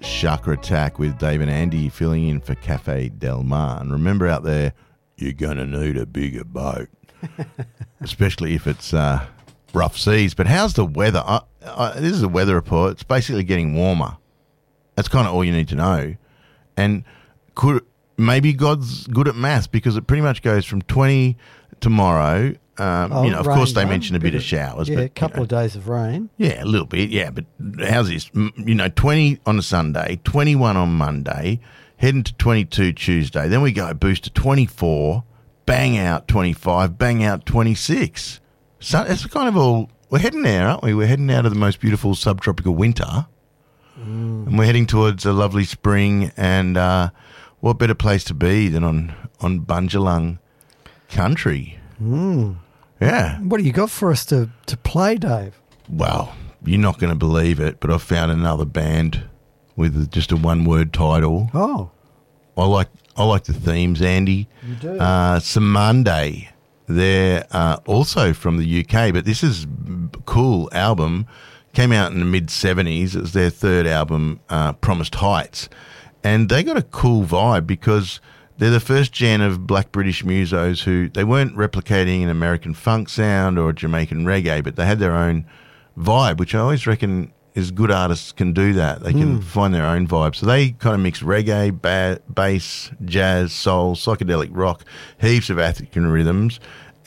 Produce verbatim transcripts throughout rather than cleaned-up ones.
Chakra Attack with Dave and Andy filling in for Cafe Del Mar. And remember out there, you're going to need a bigger boat, especially if it's uh, rough seas. But how's the weather? I, I, this is a weather report. It's basically getting warmer. That's kind of all you need to know. And could maybe God's good at maths because it pretty much goes from twenty tomorrow. Um, oh, you know, of rain, course, they rain, mentioned a bit bit of showers. Yeah, but, a couple you know, of days of rain. Yeah, a little bit, yeah. But how's this? M- You know, twenty on a Sunday, twenty-one on Monday, heading to twenty-two Tuesday. Then we go boost to twenty-four, bang out twenty-five, bang out twenty-six. So it's kind of all, we're heading there, aren't we? We're heading out of the most beautiful subtropical winter. Mm. And we're heading towards a lovely spring. And uh, what better place to be than on, on Bundjalung country? Mm. Yeah. What do you got for us to, to play, Dave? Well, you're not going to believe it, but I've found another band with just a one-word title. Oh. I like I like the themes, Andy. You do? Uh, Samande. They're uh, also from the U K, but this is a cool album. Came out in the mid-seventies. It was their third album, uh, Promised Heights. And they got a cool vibe because they're the first gen of black British musos who, they weren't replicating an American funk sound or Jamaican reggae, but they had their own vibe, which I always reckon is good artists can do that. They can mm. find their own vibe. So they kind of mix reggae, ba- bass, jazz, soul, psychedelic rock, heaps of African rhythms,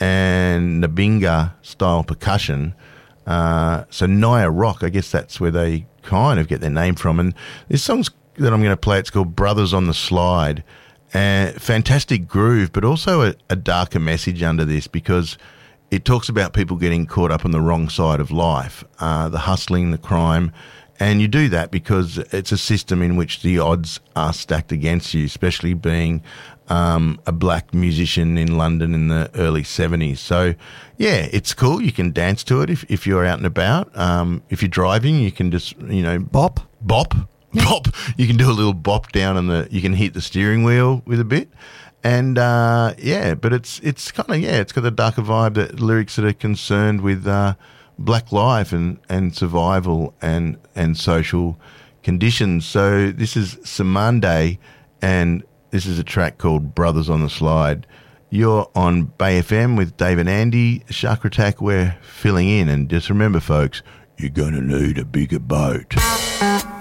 and Nabinga style percussion. Uh, so Naya Rock, I guess that's where they kind of get their name from. And this song's that I'm going to play, it's called Brothers on the Slide. Uh, fantastic groove, but also a, a darker message under this because it talks about people getting caught up on the wrong side of life, uh, the hustling, the crime, and you do that because it's a system in which the odds are stacked against you, especially being um, a black musician in London in the early seventies. So, yeah, it's cool. You can dance to it if, if you're out and about. Um, if you're driving, you can just, you know... Bop. Bop. Bop. You can do a little bop down on the, you can hit the steering wheel with a bit. And, uh, yeah, but it's it's kind of, yeah, it's got a darker vibe, that lyrics that are concerned with uh, black life and, and survival and, and social conditions. So this is Samande, and this is a track called Brothers on the Slide. You're on Bay F M with Dave and Andy. Chakra Attack, we're filling in. And just remember, folks, you're going to need a bigger boat.